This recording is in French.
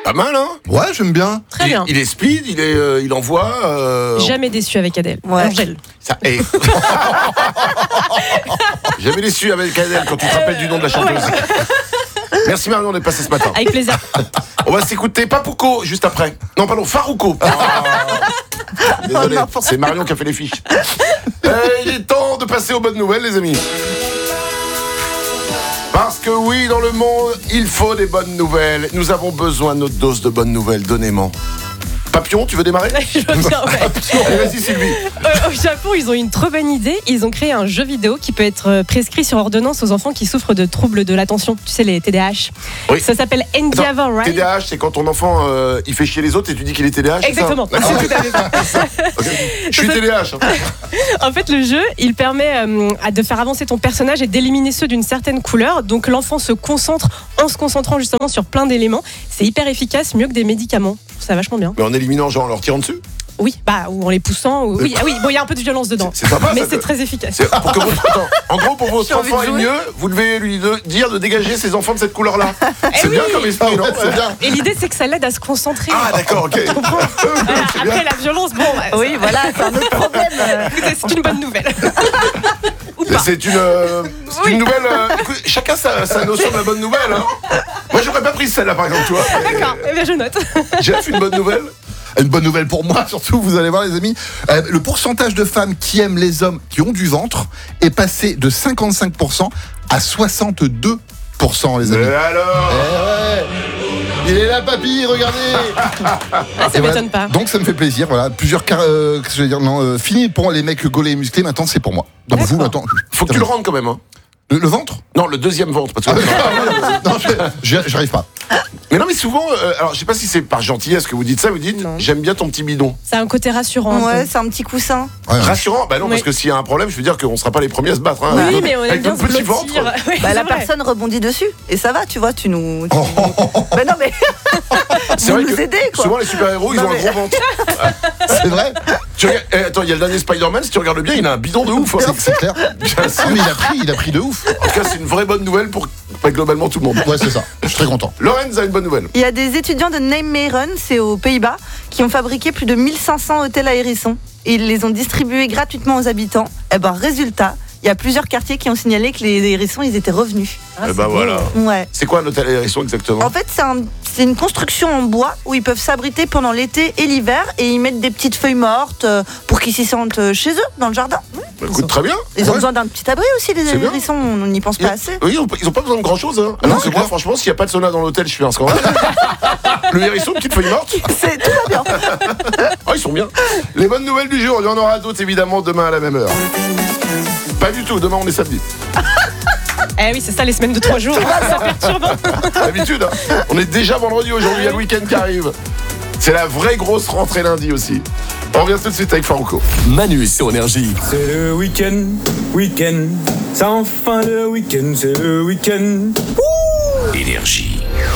Pas mal, hein? Ouais, j'aime bien. Très bien. Il est speed, il envoie. Jamais déçu avec Adèle. Ouais. Angèle. Jamais déçu avec Adèle quand tu te rappelles du nom de la chanteuse. Merci Marion d'être passée ce matin. Avec plaisir. On va s'écouter Papuko juste après. Non, pardon, Farouko. Désolé, c'est Marion qui a fait les fiches. Il est temps de passer aux bonnes nouvelles, les amis. Parce que oui, dans le monde, il faut des bonnes nouvelles. Nous avons besoin de notre dose de bonnes nouvelles. Donnez-moi. Papillon, tu veux démarrer? Je veux bien, ouais. Allez, vas-y Sylvie. Au Japon, ils ont une trop bonne idée. Ils ont créé un jeu vidéo qui peut être prescrit sur ordonnance aux enfants qui souffrent de troubles de l'attention. Tu sais, les TDAH. Oui. Ça s'appelle Endeavor Ride. TDAH, c'est quand ton enfant il fait chier les autres et tu dis qu'il est TDAH. Exactement. C'est ça? C'est tout à fait ça. Okay. Je suis TDAH. En fait, le jeu, il permet de faire avancer ton personnage et d'éliminer ceux d'une certaine couleur. Donc l'enfant se concentre en se concentrant justement sur plein d'éléments. C'est hyper efficace, mieux que des médicaments. Je trouve ça vachement bien. Mais en éliminant, genre en leur tirant dessus? Oui, ou en les poussant. Oui, bon, il y a un peu de violence dedans. C'est sympa, mais ça, c'est très efficace. Pour que en gros, pour votre enfant est mieux, vous devez lui dire de dégager ses enfants de cette couleur-là. C'est bien comme esprit, non? C'est bien. Et l'idée, c'est que ça l'aide à se concentrer. Ah, d'accord, ok. Voilà, après, la violence, bon. Oui, voilà, c'est un autre problème. Écoutez, c'est une bonne nouvelle. Ou pas. C'est une nouvelle. Écoute, chacun sa notion de la bonne nouvelle. Hein. Moi, j'aurais pas pris celle-là, par exemple, tu vois. D'accord, eh bien, je note. Jeff, une bonne nouvelle? Une bonne nouvelle pour moi, surtout, vous allez voir les amis, le pourcentage de femmes qui aiment les hommes qui ont du ventre est passé de 55% à 62%, les amis. Et alors? Il est là, papy, regardez. Ça m'étonne pas. Donc ça me fait plaisir, voilà. Plusieurs fini pour les mecs gaulés et musclés, maintenant c'est pour moi. Donc vous, maintenant... Faut que tu le rendes quand même, hein. Le ventre? Non, le deuxième ventre. Parce que... Non, j'arrive pas. Mais non, mais souvent, alors je sais pas si c'est par gentillesse que vous dites ça, vous dites j'aime bien ton petit bidon. C'est un côté rassurant. Ouais, c'est un petit coussin. Ouais. Rassurant? Bah non, parce que s'il y a un problème, je veux dire qu'on sera pas les premiers à se battre. Hein, Oui, mais on aime avec bien notre se petit blottir. ventre. Oui, Bah, c'est la vrai. personne rebondit dessus. Et ça va, tu vois, tu nous. Mais non, mais. C'est Vous vrai nous que aidez, quoi. souvent les super-héros, ils Non, ont un mais- gros ventre. C'est vrai? Attends, il y a le dernier Spider-Man, si tu regardes bien, il a un bidon de ouf. Hein. C'est clair. Bien sûr. Ah, mais il a pris de ouf. En tout cas, c'est une vraie bonne nouvelle pour globalement tout le monde. Ouais, c'est ça. Je suis très content. Lorenz a une bonne nouvelle. Il y a des étudiants de Nijmegen, c'est aux Pays-Bas, qui ont fabriqué plus de 1500 hôtels à hérissons. Et ils les ont distribués gratuitement aux habitants. Et ben, résultat, il y a plusieurs quartiers qui ont signalé que les hérissons, ils étaient revenus. Eh ben voilà. Ouais. C'est quoi un hôtel à hérisson exactement? En fait, c'est une construction en bois où ils peuvent s'abriter pendant l'été et l'hiver et ils mettent des petites feuilles mortes pour qu'ils s'y sentent chez eux, dans le jardin. Bah, écoute, très bien. Ils ont besoin d'un petit abri aussi, les C'est bien. hérissons, on n'y pense pas assez. Oui, ils ont pas besoin de grand chose. Hein. Non, Alors que c'est moi, clair. franchement, s'il n'y a pas de sauna dans l'hôtel, je fais un scandale. Le hérisson, petite feuille morte. Tout va bien. Oh, ils sont bien. Les bonnes nouvelles du jour, il y en aura d'autres évidemment demain à la même heure. Pas du tout, demain on est samedi. Eh oui, c'est ça les semaines de 3 jours. C'est perturbant. D'habitude, hein. On est déjà vendredi aujourd'hui, il y a le week-end qui arrive. C'est la vraie grosse rentrée lundi aussi. On revient tout de suite avec Farouko. Manu sur Énergie. C'est le week-end, c'est enfin le week-end, c'est le week-end. Énergie.